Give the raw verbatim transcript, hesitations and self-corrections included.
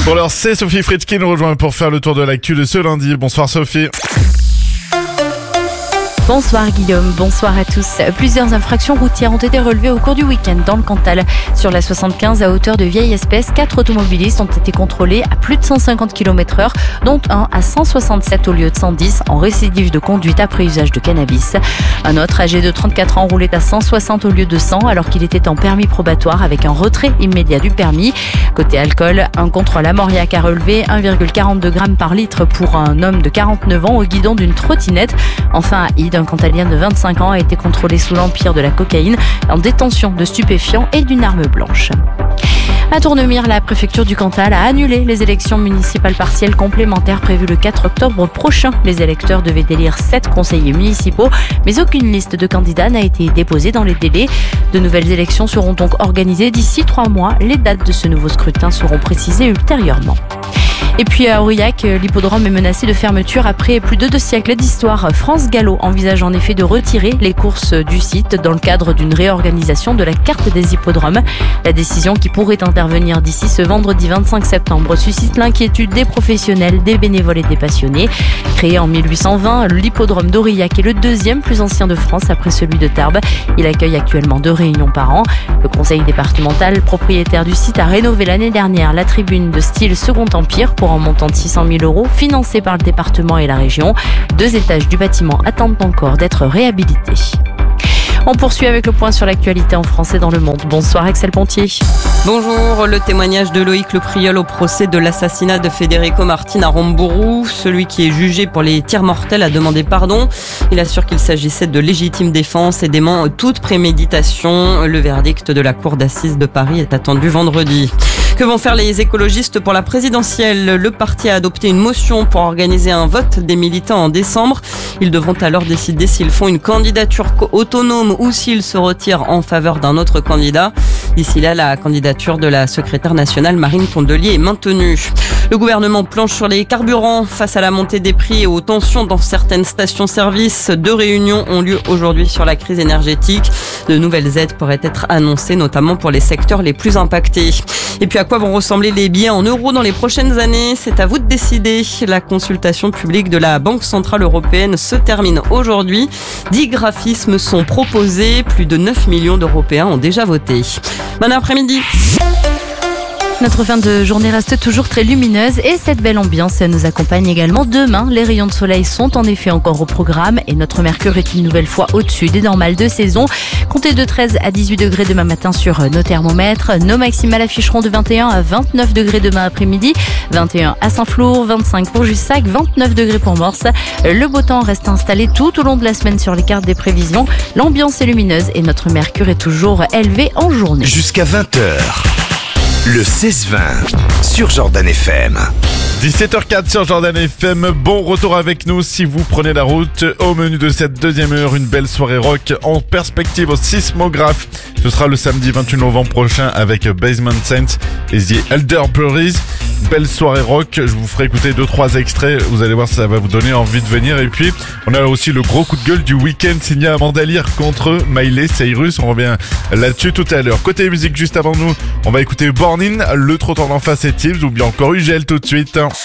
Pour l'heure, c'est Sophie Fritz qui nous rejoint pour faire le tour de l'actu de ce lundi. Bonsoir Sophie. Bonsoir Guillaume, bonsoir à tous. Plusieurs infractions routières ont été relevées au cours du week-end dans le Cantal. Sur la soixante-quinze à hauteur de Vieille Espèce, quatre automobilistes ont été contrôlés à plus de cent cinquante kilomètres heure, dont un à cent soixante-sept au lieu de cent dix en récidive de conduite après usage de cannabis. Un autre âgé de trente-quatre ans roulait à cent soixante au lieu de cent alors qu'il était en permis probatoire avec un retrait immédiat du permis. Côté alcool, un contrôle ammoniaque a relevé un virgule quarante-deux grammes par litre pour un homme de quarante-neuf ans au guidon d'une trottinette. Enfin à Ide, un Cantalien de vingt-cinq ans a été contrôlé sous l'empire de la cocaïne, en détention de stupéfiants et d'une arme blanche. À Tournemire, la préfecture du Cantal a annulé les élections municipales partielles complémentaires prévues le quatre octobre prochain. Les électeurs devaient élire sept conseillers municipaux, mais aucune liste de candidats n'a été déposée dans les délais. De nouvelles élections seront donc organisées d'ici trois mois. Les dates de ce nouveau scrutin seront précisées ultérieurement. Et puis à Aurillac, l'hippodrome est menacé de fermeture après plus de deux siècles d'histoire. France Gallo envisage en effet de retirer les courses du site dans le cadre d'une réorganisation de la carte des hippodromes. La décision, qui pourrait intervenir d'ici ce vendredi vingt-cinq septembre, suscite l'inquiétude des professionnels, des bénévoles et des passionnés. Créé en mille huit cent vingt, l'hippodrome d'Aurillac est le deuxième plus ancien de France après celui de Tarbes. Il accueille actuellement deux réunions par an. Le conseil départemental, propriétaire du site, a rénové l'année dernière la tribune de style Second Empire pour un montant de six cent mille euros, financé par le département et la région. Deux étages du bâtiment attendent encore d'être réhabilités. On poursuit avec le point sur l'actualité en français dans le monde. Bonsoir Axel Pontier. Bonjour, le témoignage de Loïc Le Priol au procès de l'assassinat de Federico Martin à Rambourou. Celui qui est jugé pour les tirs mortels a demandé pardon. Il assure qu'il s'agissait de légitime défense et dément toute préméditation. Le verdict de la cour d'assises de Paris est attendu vendredi. Que vont faire les écologistes pour la présidentielle ? Le parti a adopté une motion pour organiser un vote des militants en décembre. Ils devront alors décider s'ils font une candidature autonome ou s'ils se retirent en faveur d'un autre candidat. D'ici là, la candidature de la secrétaire nationale Marine Tondelier est maintenue. Le gouvernement planche sur les carburants face à la montée des prix et aux tensions dans certaines stations-service. Deux réunions ont lieu aujourd'hui sur la crise énergétique. De nouvelles aides pourraient être annoncées, notamment pour les secteurs les plus impactés. Et puis à quoi vont ressembler les billets en euros dans les prochaines années ? C'est à vous de décider. La consultation publique de la Banque Centrale Européenne se termine aujourd'hui. Dix graphismes sont proposés. Plus de neuf millions d'Européens ont déjà voté. Bon après-midi. Notre fin de journée reste toujours très lumineuse et cette belle ambiance nous accompagne également demain. Les rayons de soleil sont en effet encore au programme et notre mercure est une nouvelle fois au-dessus des normales de saison. Comptez de treize à dix-huit degrés demain matin sur nos thermomètres. Nos maximales afficheront de vingt et un à vingt-neuf degrés demain après-midi. vingt et un à Saint-Flour, vingt-cinq pour Jussac, vingt-neuf degrés pour Morse. Le beau temps reste installé tout au long de la semaine sur les cartes des prévisions. L'ambiance est lumineuse et notre mercure est toujours élevé en journée. Jusqu'à vingt heures. Le seize vingt sur Jordan F M. dix-sept heures quatre sur Jordan F M. Bon retour avec nous si vous prenez la route. Au menu de cette deuxième heure, une belle soirée rock en perspective au Sismographe. Ce sera le samedi vingt-huit novembre prochain avec Basement Saints et The Elderberries. Belle soirée rock. Je vous ferai écouter deux trois extraits. Vous allez voir, ça va vous donner envie de venir. Et puis, on a aussi le gros coup de gueule du week-end signé Amanda Lear contre Miley Cyrus. On revient là-dessus tout à l'heure. Côté musique, juste avant nous, on va écouter Born In, le trottoir d'en face et Tibbs, ou bien encore Ugel tout de suite.